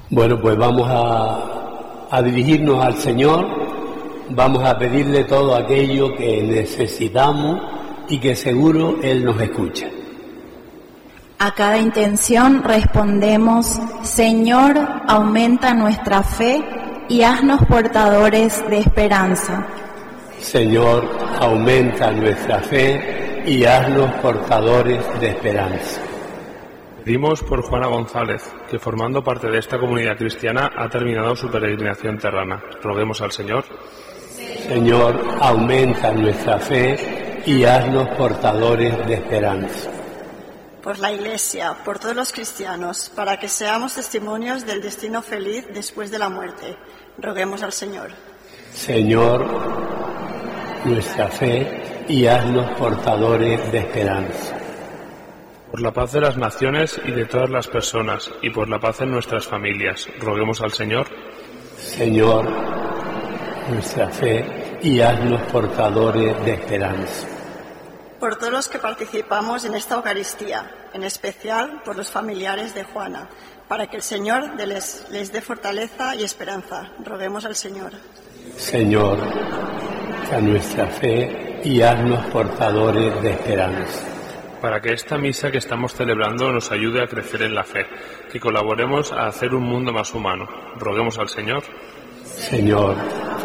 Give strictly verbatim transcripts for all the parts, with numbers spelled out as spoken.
Bueno, pues vamos a, a dirigirnos al Señor, vamos a pedirle todo aquello que necesitamos y que seguro Él nos escucha. A cada intención respondemos: Señor, aumenta nuestra fe y haznos portadores de esperanza. Señor, aumenta nuestra fe y haznos portadores de esperanza. Pedimos por Juana González, que formando parte de esta comunidad cristiana ha terminado su peregrinación terrana. Roguemos al Señor. Señor, aumenta nuestra fe y haznos portadores de esperanza. Por la Iglesia, por todos los cristianos, para que seamos testimonios del destino feliz después de la muerte. Roguemos al Señor. Señor, nuestra fe y haznos portadores de esperanza. Por la paz de las naciones y de todas las personas, y por la paz en nuestras familias. Roguemos al Señor. Señor, nuestra fe y haznos portadores de esperanza. Por todos los que participamos en esta Eucaristía, en especial por los familiares de Juana, para que el Señor les, les dé fortaleza y esperanza. Roguemos al Señor. Señor, a nuestra fe y haznos portadores de esperanza. Para que esta misa que estamos celebrando nos ayude a crecer en la fe, que colaboremos a hacer un mundo más humano. Roguemos al Señor. Señor,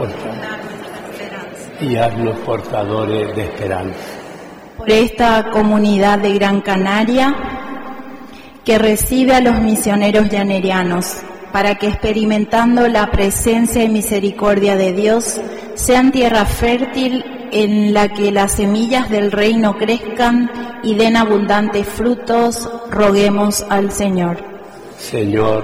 y haznos portadores de esperanza. Por esta comunidad de Gran Canaria que recibe a los misioneros llanerianos, para que experimentando la presencia y misericordia de Dios sean tierra fértil en la que las semillas del reino crezcan y den abundantes frutos. Roguemos al Señor. Señor,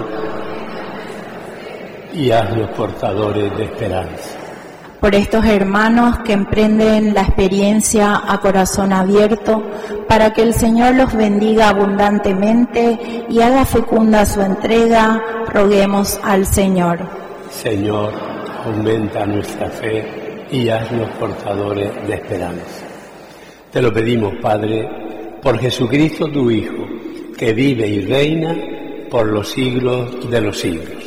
y haznos portadores de esperanza. Por estos hermanos que emprenden la experiencia a corazón abierto, para que el Señor los bendiga abundantemente y haga fecunda su entrega, roguemos al Señor. Señor, aumenta nuestra fe y haznos portadores de esperanza. Te lo pedimos, Padre, por Jesucristo tu Hijo, que vive y reina por los siglos de los siglos.